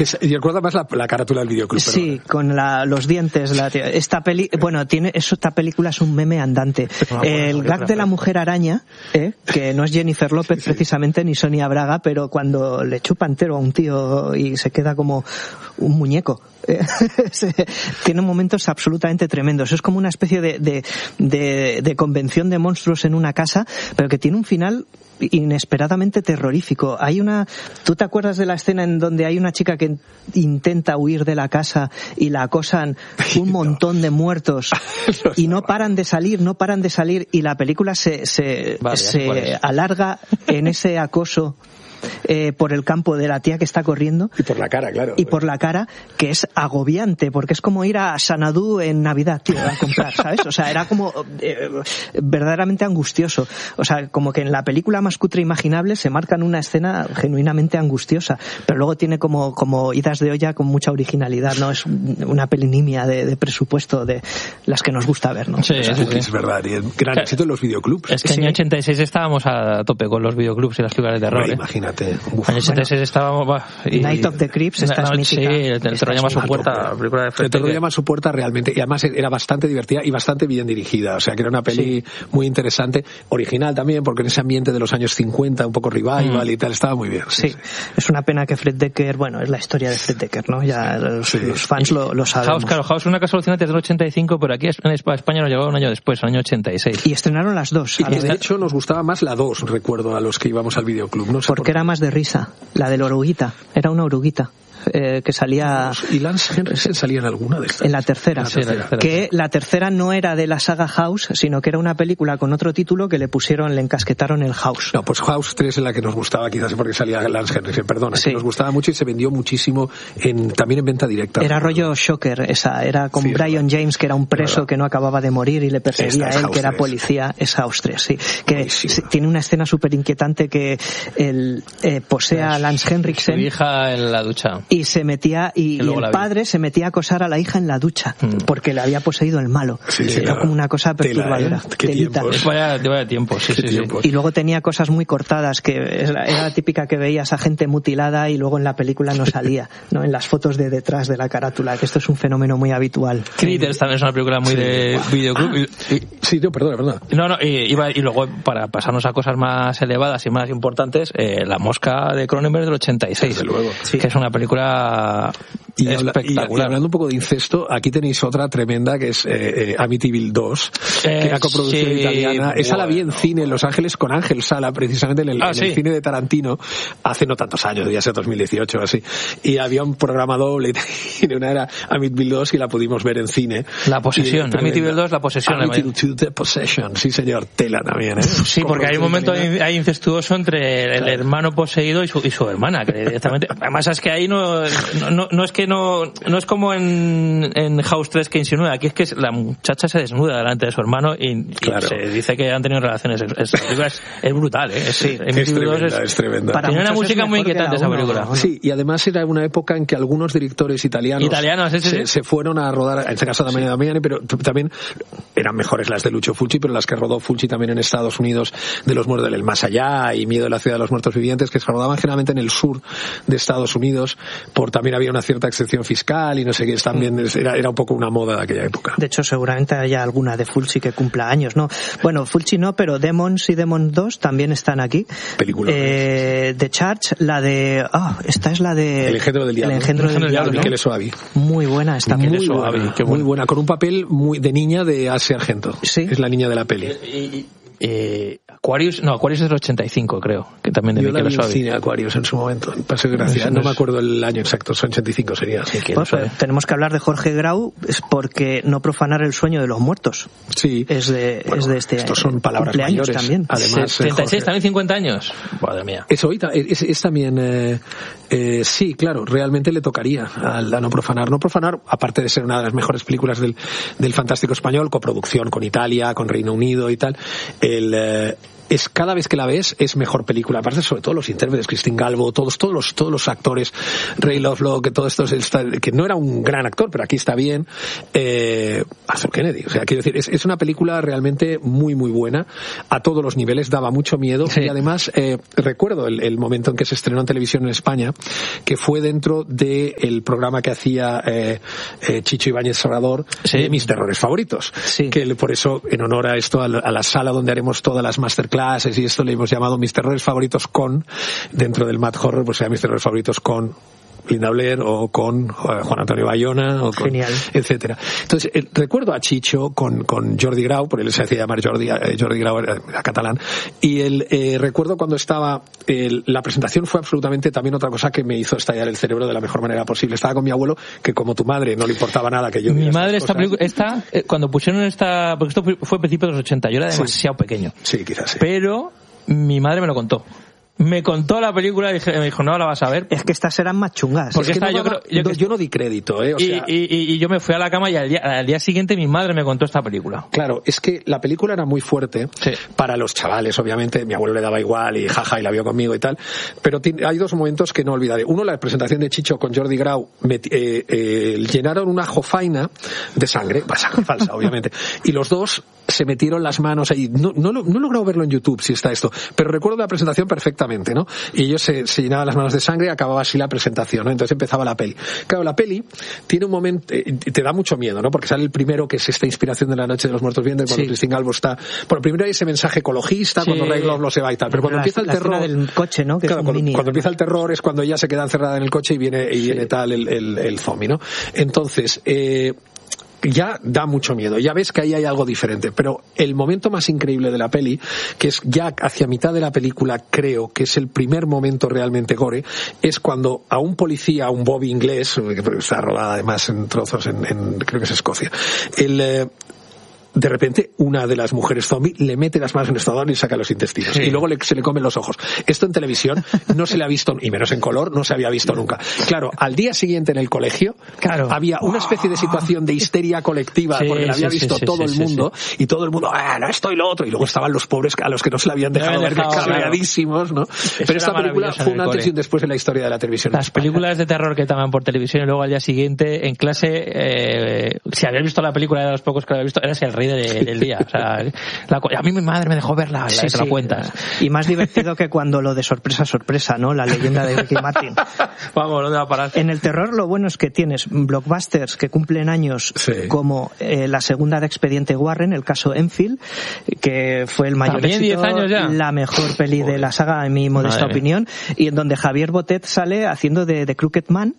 Y recuerda más la carátula del videoclub. Sí, con los dientes. Esta película es un meme andante. El gag de la mujer araña, que no es Jennifer López precisamente, ni Sonia Braga, pero cuando le chupa entero a un tío y se queda como un muñeco. Tiene momentos absolutamente tremendos. Es como una especie de convención de monstruos en una casa, pero que tiene un final inesperadamente terrorífico. ¿Tú te acuerdas de la escena en donde hay una chica que intenta huir de la casa y la acosan un montón de muertos y no paran de salir y la película se alarga en ese acoso por el campo de la tía que está corriendo y por la cara, claro, y por la cara, que es agobiante porque es como ir a Xanadu en Navidad, tío, a comprar, ¿sabes? O sea, era como verdaderamente angustioso. O sea, como que en la película más cutre imaginable se marcan una escena genuinamente angustiosa, pero luego tiene como idas de olla con mucha originalidad, ¿no? Es una pelinimia de presupuesto de las que nos gusta ver, ¿no? Sí, es verdad, y el gran éxito en los videoclubs. Es que en el 86 estábamos a tope con los videoclubs y las películas de terror. Imagínate. En el 86 estábamos... Night of the Creeps, esta es mítica. Sí, el terror llama a su puerta, la película de Fred El terror llama a su puerta realmente, y además era bastante divertida y bastante bien dirigida, o sea que era una peli muy interesante, original también, porque en ese ambiente de los años 50, un poco revival y tal, estaba muy bien. Sí. Es una pena que Fred Decker, es la historia de Fred Decker, ¿no? Ya los fans lo saben. House, una casa alucinante desde el 85, pero aquí en España nos llegó un año después, el año 86. Y estrenaron las dos. Y de hecho nos gustaba más la 2, recuerdo, a los que íbamos al videoclub. No sé porque era más de risa, la de la oruguita, era una oruguita. Que salía... ¿Y Lance Henriksen salía en alguna de estas? En la tercera. Que la tercera no era de la saga House, sino que era una película con otro título que le encasquetaron el House. No, pues House 3 es la que nos gustaba, quizás porque salía Lance Henriksen, perdona, que nos gustaba mucho y se vendió muchísimo también en venta directa. Era rollo Shocker, era con Brian James, que era un preso que no acababa de morir y le perseguía a él, que era policía. Es House 3, sí. Que tiene una escena súper inquietante que él posee a Lance Henriksen. Su hija en la ducha. Y se metía y el padre se metía a acosar a la hija en la ducha porque le había poseído el malo. Era como una cosa perturbadora. Vaya tiempo, sí. Y luego tenía cosas muy cortadas, que era la típica que veías a gente mutilada y luego en la película no salía, ¿no? En las fotos de detrás de la carátula, que esto es un fenómeno muy habitual. Critters también es una película muy de videoclub. Perdona. Y luego, para pasarnos a cosas más elevadas y más importantes, La mosca de Cronenberg del 86. Desde luego. Que es una película espectacular. Y hablando un poco de incesto, aquí tenéis otra tremenda que es Amityville 2, que era coproducción italiana. Esa la vi en cine en Los Ángeles con Ángel Sala, precisamente en el cine de Tarantino, hace no tantos años, ya sea 2018 o así. Y había un programa doble y una era Amityville 2 y la pudimos ver en cine. La posesión, Amityville 2, la posesión. Amityville 2, The Possession, sí señor, tela también, Sí, porque hay un momento ahí incestuoso entre el hermano poseído y su hermana, que directamente, además es que ahí no es como en House 3 que insinúa, aquí es que la muchacha se desnuda delante de su hermano y se dice que han tenido relaciones. Es brutal, es tremenda. Tiene una música muy inquietante esa película. Sí, y además era una época en que algunos directores italianos se fueron a rodar, en este caso Damiani, pero también eran mejores las de Lucio Fulci, pero las que rodó Fulci también en Estados Unidos, de los muertos del más allá y Miedo de la ciudad de los muertos vivientes, que se rodaban generalmente en el sur de Estados Unidos, también había una cierta excepción fiscal y no sé qué, también era un poco una moda de aquella época. De hecho, seguramente haya alguna de Fulci que cumpla años, ¿no? Bueno, Fulci no, pero Demons y Demons 2 también están aquí. Película. The Charge, la de... esta es la de... El engendro del diablo. El engendro del diablo. Michele Soavi. Muy buena esta película. Muy buena, con un papel muy de niña de Asia Argento. Sí. Es la niña de la peli. Aquarius es del 85, creo, que también de Michele Soavi. Yo la vi en cine Aquarius en su momento, Paseo de Gracia, no me acuerdo el año exacto, son 85 sería. Tenemos que hablar de Jorge Grau, es porque no profanar el sueño de los muertos. Sí. Es de este estos son palabras mayores también. Además, 36, también 50 años. Madre mía. Eso es también sí, claro, realmente le tocaría a no profanar. No profanar, aparte de ser una de las mejores películas del fantástico español, coproducción con Italia, con Reino Unido y tal, cada vez que la ves es mejor película. Aparte, sobre todo los intérpretes, Christine Galvo, todos los actores, Ray Lovelock, que todo esto que no era un gran actor, pero aquí está bien, Arthur Kennedy. O sea, quiero decir, es una película realmente muy, muy buena, a todos los niveles, daba mucho miedo, y además recuerdo el momento en que se estrenó en televisión en España, que fue dentro del programa que hacía Chicho Ibáñez Serrador, de Mis Terrores Favoritos, que por eso, en honor a esto, a la sala donde haremos todas las masterclasses y esto, le hemos llamado Mis Terrores Favoritos con, dentro del Mad Horror, pues sea Mis Terrores Favoritos con Linda Blair o con Juan Antonio Bayona o con, etcétera. Entonces recuerdo a Chicho con Jordi Grau, por él se hacía llamar Jordi Grau, era catalán, y recuerdo cuando estaba la presentación fue absolutamente también otra cosa que me hizo estallar el cerebro de la mejor manera posible. Estaba con mi abuelo, que como tu madre no le importaba nada que yo mi madre cuando pusieron esta, porque esto fue a principios de los 80, yo era demasiado pequeño, quizás pero mi madre me lo contó. Me contó la película y me dijo, no la vas a ver. Es que estas eran más chungas. Porque yo no di crédito, o sea, y yo me fui a la cama y al día siguiente mi madre me contó esta película. Claro, es que la película era muy fuerte para los chavales, obviamente. Mi abuelo le daba igual y y la vio conmigo y tal. Pero hay dos momentos que no olvidaré. Uno, la presentación de Chicho con Jordi Grau. Llenaron una jofaina de sangre, sangre falsa, obviamente. Y los dos se metieron las manos ahí. No he logrado verlo en YouTube, si está esto. Pero recuerdo la presentación perfectamente, ¿no? Y ellos se llenaban las manos de sangre y acababa así la presentación, ¿no? Entonces empezaba la peli. Claro, la peli tiene un momento, te da mucho miedo, ¿no? Porque sale el primero, que es esta inspiración de La Noche de los Muertos Vivientes, cuando Christine Galvo está... Bueno, primero hay ese mensaje ecologista, cuando Ray Lovelock se va y tal, pero cuando empieza el terror... del coche, ¿no? Que claro, cuando empieza el terror es cuando ella se queda encerrada en el coche y viene tal el zombie, ¿no? Entonces, ya da mucho miedo, ya ves que ahí hay algo diferente, pero el momento más increíble de la peli, que es ya hacia mitad de la película, creo que es el primer momento realmente gore, es cuando a un policía, a un Bobby inglés, que está rodada además en trozos creo que es Escocia, de repente una de las mujeres zombie le mete las manos en el estador y saca los intestinos y luego se le comen los ojos. Esto en televisión no se le ha visto, y menos en color, no se había visto nunca. Claro, al día siguiente en el colegio había una especie de situación de histeria colectiva porque la había visto todo el mundo y todo el mundo, no, esto y lo otro, y luego estaban los pobres a los que no se le habían dejado ver, cabreadísimos, ¿no? Pero esta película fue un antes y un después en la historia de la televisión. Las películas de terror que estaban por televisión y luego al día siguiente en clase, si habías visto la película, de los pocos que había visto, eras el rey del día. O sea, a mí mi madre me dejó verla, te la cuentas. Y más divertido que cuando lo de sorpresa, ¿no? La leyenda de Ricky Martin. Vamos, ¿dónde va a parar? En el terror lo bueno es que tienes blockbusters que cumplen años, como la segunda de Expediente Warren, el caso Enfield, que fue el mayor éxito, 10 años ya. La mejor peli de la saga, en mi modesta opinión, y en donde Javier Botet sale haciendo de Crooked Man,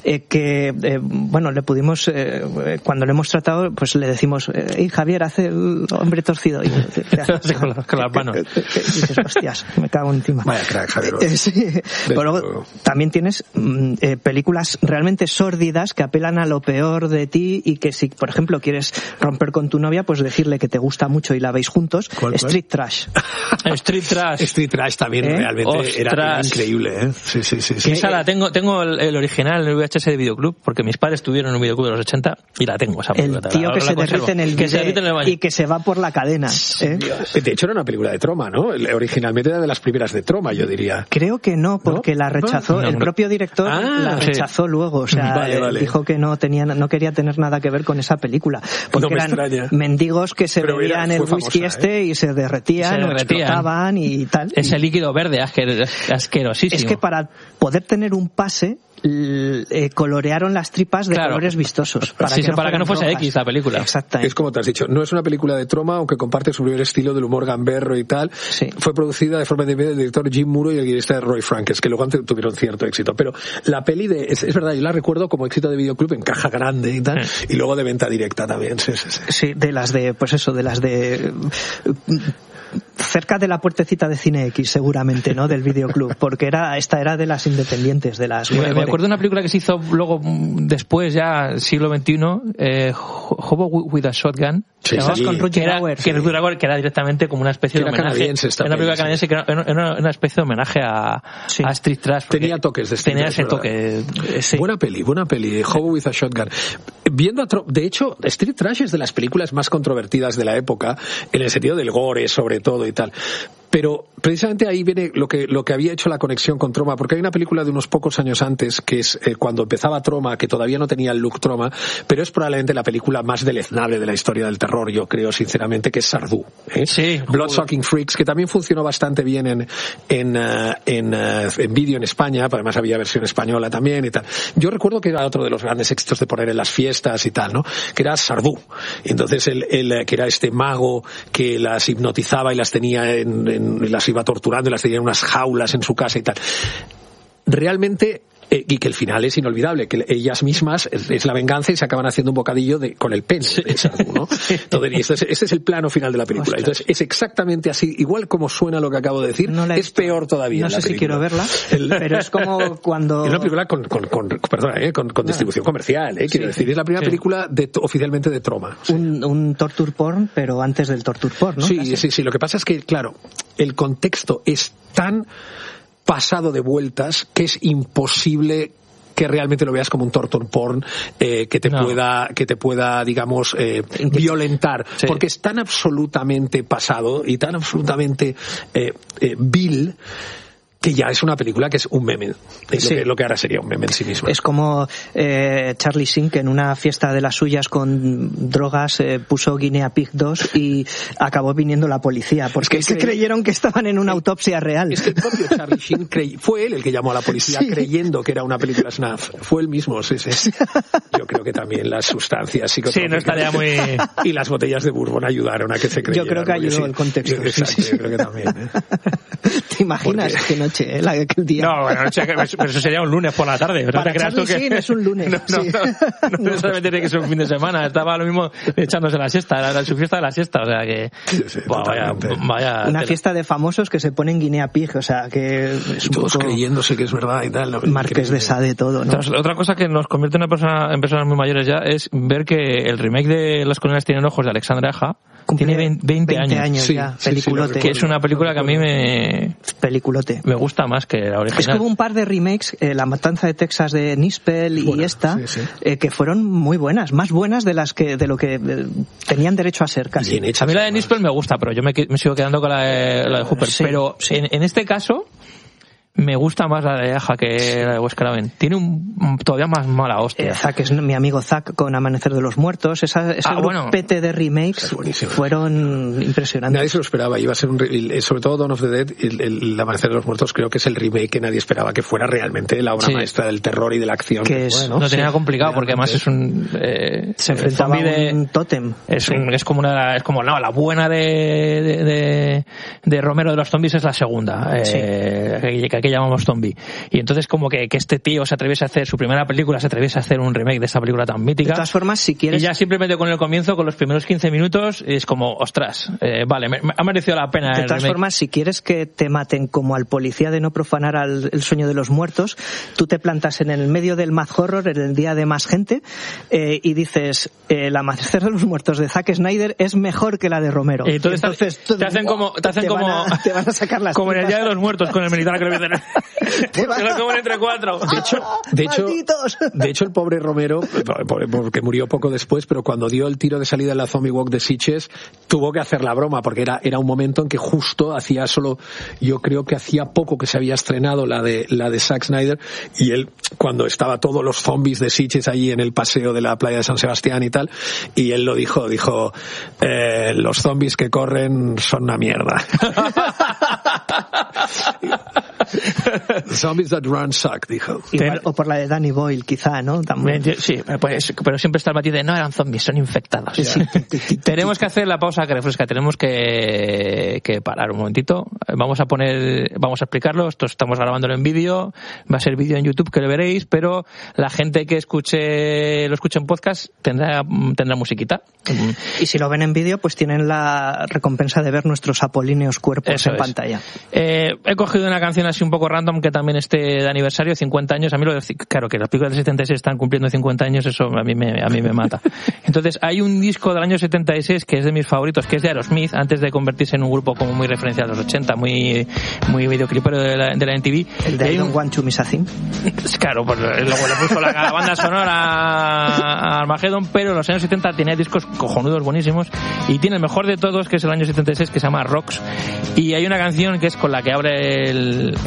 bueno, le pudimos, cuando le hemos tratado, pues le decimos, Javier, hace el hombre torcido. Y con las manos. Y dices, hostias, me cago encima. Vaya crack, Javier. Pero luego también tienes películas realmente sórdidas que apelan a lo peor de ti y que si, por ejemplo, quieres romper con tu novia, pues decirle que te gusta mucho y la veis juntos. Street Trash. Street Trash también realmente era increíble, ¿eh? Sí. Esa la tengo el original en el VHS de Videoclub, porque mis padres tuvieron un videoclub de los 80 y la tengo, esa película. El tío que se derrite en el baño y que se va por la cadena. De hecho era una película de Troma, ¿no? Originalmente era de las primeras de Troma, yo diría. Creo que no, porque la rechazó, el propio director la rechazó luego, o sea, dijo que no quería tener nada que ver con esa película, porque eran mendigos que se bebían el whisky y se derretían o explotaban y tal. Ese líquido verde asquerosísimo. Es que para poder tener un pase colorearon las tripas de colores vistosos para que no fuese rojas. X la película. Exactamente. Es como te has dicho, no es una película de Troma, aunque comparte su primer estilo del humor gamberro y tal. Fue producida de forma independiente del director Jim Muro y el guionista Roy Frankes, que luego tuvieron cierto éxito. Pero la peli es verdad, yo la recuerdo como éxito de videoclub en caja grande y tal, y luego de venta directa también. Sí, de las de cerca de la puertecita de Cine X, seguramente, ¿no? Del videoclub, porque esta era de las independientes, de las... Me acuerdo de una película que se hizo luego, después, ya, siglo XXI, Hobo with a Shotgun, con Roger Hauer. Que era directamente como una especie de homenaje. Era una película canadiense que era una especie de homenaje a Street Trash. Tenía toques de Street Trash. Tenía ese toque. Buena peli, Hobo with a Shotgun. De hecho, Street Trash es de las películas más controvertidas de la época, en el sentido del gore, sobre todo y tal. Pero precisamente ahí viene lo que había hecho la conexión con Troma, porque hay una película de unos pocos años antes, que es cuando empezaba Troma, que todavía no tenía el look Troma, pero es probablemente la película más deleznable de la historia del terror, yo creo sinceramente, que es Sardú. Sí. Bloodsucking Freaks, que también funcionó bastante bien en vídeo en España, además había versión española también y tal. Yo recuerdo que era otro de los grandes éxitos de poner en las fiestas y tal, ¿no? Que era Sardú. Entonces, que era este mago que las hipnotizaba y las tenía las iba torturando y las tenía en unas jaulas en su casa y tal. Realmente, y que el final es inolvidable, que ellas mismas es la venganza y se acaban haciendo un bocadillo con el pene de Sardú, ¿no? Entonces, este es el plano final de la película. Entonces, es exactamente así, igual como suena lo que acabo de decir, es peor todavía. No sé si quiero verla, pero es como cuando... Es una película con distribución comercial, quiero decir, es la primera película oficialmente de Troma. Sí. Un torture porn, pero antes del torture porn, ¿no? Sí, lo que pasa es que, claro, el contexto es tan pasado de vueltas que es imposible que realmente lo veas como un torture porn que te pueda digamos violentar, porque es tan absolutamente pasado y tan absolutamente vil que ya es una película que es un meme, lo que ahora sería un meme en sí mismo. Es como Charlie Sheen, que en una fiesta de las suyas con drogas puso Guinea Pig 2 y acabó viniendo la policía, porque es que creyeron que estaban en una autopsia real. Es que el propio Charlie Sheen fue él el que llamó a la policía creyendo que era una película snuff. Fue él mismo, sí. Yo creo que también las sustancias psicotrópicas no estaría muy... y las botellas de bourbon ayudaron a que se creyera. Yo creo que ayudó el contexto. Exacto, yo creo que también. ¿Te imaginas qué noche, aquel día? No, bueno, eso sería un lunes por la tarde. Para te creas tú que... es un lunes. No necesariamente tiene que ser un fin de semana. Estaba lo mismo echándose la siesta. Era su fiesta de la siesta, o sea que... vaya una fiesta de famosos que se pone en Guinea Pig, o sea que... Es todos creyéndose que es verdad y tal. Marqués de Sade, todo, ¿no? Otra cosa que nos convierte en personas muy mayores ya es ver que el remake de Las colinas tienen ojos de Alexandre Aja tiene 20 años ya, peliculote. Que es una película que a mí me gusta más que la original. Es como un par de remakes, La matanza de Texas de Nispel y esta, que fueron muy buenas, más buenas de lo que tenían derecho a ser casi. A mí la de Nispel me gusta, pero yo me sigo quedando con la de Hooper. Pero en este caso me gusta más la de Aja que la de Wes Craven. Tiene todavía más mala hostia. Zack es mi amigo Zack con Amanecer de los Muertos. Ese grupete de remakes fueron impresionantes. Nadie se lo esperaba. Iba a ser sobre todo Dawn of the Dead, el Amanecer de los Muertos, creo que es el remake que nadie esperaba que fuera realmente la obra maestra del terror y de la acción. No tenía complicado porque además es un se enfrentaba a un tótem. Es como la buena de Romero de los zombies es la segunda. Que llamamos zombie. Y entonces como que este tío se atreviese a hacer su primera película, se atreviese a hacer un remake de esta película tan mítica. De todas formas, si quieres... Y ya simplemente con el comienzo, con los primeros 15 minutos, es como, ostras, vale, ha merecido la pena. De todas formas, si quieres que te maten como al policía de no profanar el sueño de los muertos, tú te plantas en el medio del Mad Horror, en el día de más gente, y dices, el Amanecer de los Muertos de Zack Snyder es mejor que la de Romero. Y entonces te hacen como te van a sacar las como en el Día de los Muertos con el militar que lo dicen. Te lo comen entre cuatro. De hecho, el pobre Romero, porque murió poco después, pero cuando dio el tiro de salida en la Zombie Walk de Sitges, tuvo que hacer la broma, porque era un momento en que justo yo creo que hacía poco que se había estrenado la de Zack Snyder, y él, cuando estaba todos los zombies de Sitges allí en el paseo de la playa de San Sebastián y tal, y él lo dijo, los zombies que corren son una mierda. Zombies that run suck, dijo. O por la de Danny Boyle, quizá, ¿no? También. Sí, pues, pero siempre está el matiz de no eran zombies, son infectados. Tenemos que hacer la pausa que refresca, tenemos que parar un momentito. Vamos a explicarlo. Esto estamos grabándolo en vídeo, va a ser vídeo en YouTube que lo veréis, pero la gente que lo escuche en podcast tendrá musiquita. Y si lo ven en vídeo, pues tienen la recompensa de ver nuestros apolíneos cuerpos en pantalla. He cogido una canción así así un poco random que también esté de aniversario, 50 años. A mí claro, que las películas del 76 están cumpliendo 50 años, eso a mí me mata. Entonces, hay un disco del año 76 que es de mis favoritos, que es de Aerosmith, antes de convertirse en un grupo como muy referencial de los 80, muy videoclipero de la MTV. El de I Don't Want to Miss a Thing. Claro, pues luego le puso la banda sonora a Armageddon, pero en los años 70 tenía discos cojonudos buenísimos, y tiene el mejor de todos, que es el año 76, que se llama Rocks, y hay una canción que es con la que abre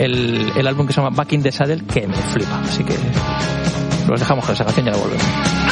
el álbum, que se llama Back in the Saddle, que me flipa, así que los dejamos con esa canción y ya volvemos.